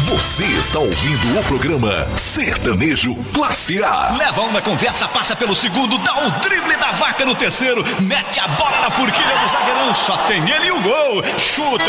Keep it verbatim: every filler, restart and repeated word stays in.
Você está ouvindo o programa Sertanejo Classe A. Leva uma conversa, passa pelo segundo, dá o drible da vaca no terceiro, mete a bola na forquilha do zagueirão, só tem ele e o gol. Chuta,